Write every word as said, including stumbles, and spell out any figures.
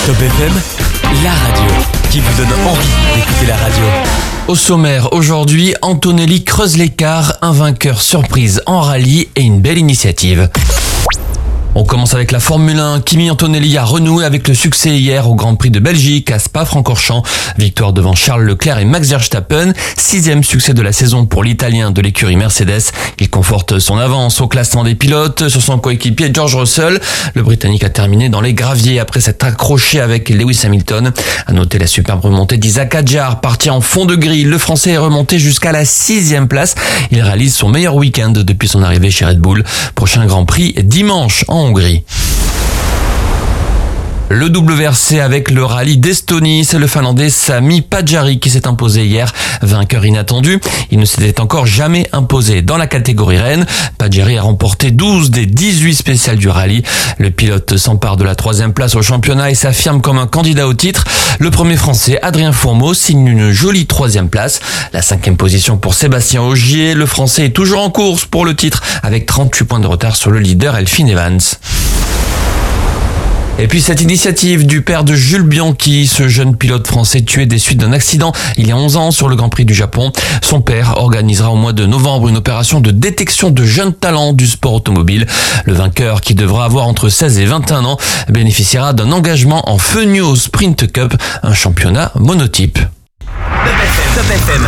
Top F M, la radio qui vous donne envie d'écouter la radio. Au sommaire aujourd'hui, Antonelli creuse l'écart, un vainqueur surprise en rallye et une belle initiative. On commence avec la Formule un. Kimi Antonelli a renoué avec le succès hier au Grand Prix de Belgique à Spa-Francorchamps. Victoire devant Charles Leclerc et Max Verstappen. Sixième succès de la saison pour l'Italien de l'écurie Mercedes. Il conforte son avance au classement des pilotes sur son coéquipier George Russell. Le Britannique a terminé dans les graviers après s'être accroché avec Lewis Hamilton. À noter la superbe remontée d'Isaac Hadjar, parti en fond de grille. Le Français est remonté jusqu'à la sixième place. Il réalise son meilleur week-end depuis son arrivée chez Red Bull. Prochain Grand Prix dimanche en Hongrie. Le double versé avec le rallye d'Estonie, c'est le Finlandais Sami Pajari qui s'est imposé hier, vainqueur inattendu. Il ne s'était encore jamais imposé dans la catégorie reine. Pajari a remporté douze des dix-huit spéciales du rallye. Le pilote s'empare de la troisième place au championnat et s'affirme comme un candidat au titre. Le premier français, Adrien Fourmeau, signe une jolie troisième place. La cinquième position pour Sébastien Ogier. Le français est toujours en course pour le titre avec trente-huit points de retard sur le leader Elfyn Evans. Et puis cette initiative du père de Jules Bianchi, ce jeune pilote français tué des suites d'un accident il y a onze ans sur le Grand Prix du Japon. Son père organisera au mois de novembre une opération de détection de jeunes talents du sport automobile. Le vainqueur, qui devra avoir entre seize et vingt et un ans, bénéficiera d'un engagement en Fenio Sprint Cup, un championnat monotype. Top F M, Top F M,